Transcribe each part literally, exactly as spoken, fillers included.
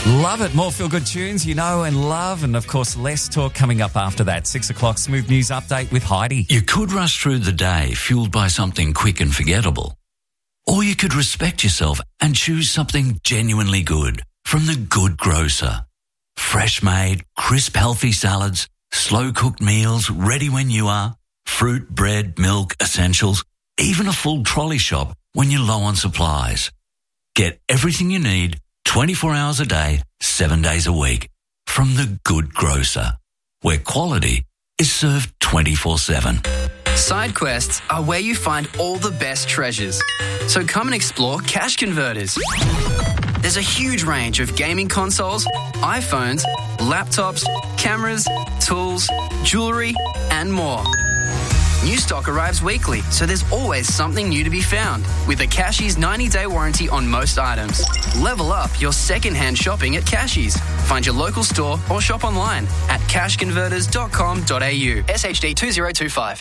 Love it. More feel-good tunes you know and love. And, of course, less talk coming up after that. Six o'clock Smooth News Update with Heidi. You could rush through the day fueled by something quick and forgettable. Or you could respect yourself and choose something genuinely good from The Good Grocer. Fresh-made, crisp, healthy salads, slow-cooked meals ready when you are, fruit, bread, milk, essentials, even a full trolley shop when you're low on supplies. Get everything you need twenty-four hours a day, seven days a week from The Good Grocer, where quality is served twenty-four seven. Side quests are where you find all the best treasures. So come and explore Cash Converters. There's a huge range of gaming consoles, iPhones, laptops, cameras, tools, jewellery, and more. New stock arrives weekly, so there's always something new to be found. With a Cashies ninety-day warranty on most items. Level up your second-hand shopping at Cashies. Find your local store or shop online at cash converters dot com dot a u. S H D two zero two five.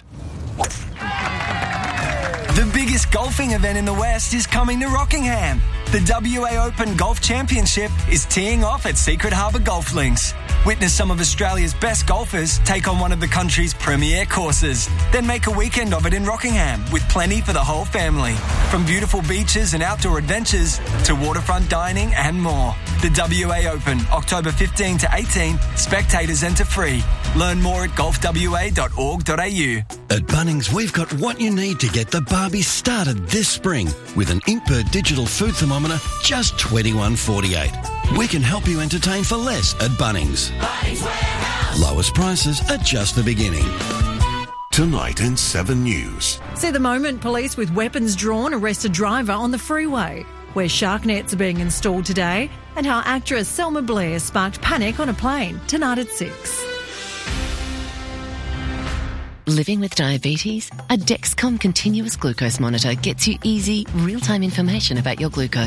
The biggest golfing event in the West is coming to Rockingham. The W A Open Golf Championship is teeing off at Secret Harbour Golf Links. Witness some of Australia's best golfers take on one of the country's premier courses. Then make a weekend of it in Rockingham with plenty for the whole family. From beautiful beaches and outdoor adventures to waterfront dining and more. The W A Open, October fifteenth to eighteenth. Spectators enter free. Learn more at golf w a dot org dot a u. At Bunnings, we've got what you need to get the barbie started this spring with an Inkbird digital food thermometer, just twenty-one forty-eight. We can help you entertain for less at Bunnings. Bunnings Warehouse. Lowest prices are just the beginning. Tonight in seven News. See the moment police with weapons drawn arrest a driver on the freeway, where shark nets are being installed today, and how actress Selma Blair sparked panic on a plane. Tonight at six. Living with diabetes? A Dexcom continuous glucose monitor gets you easy, real-time information about your glucose.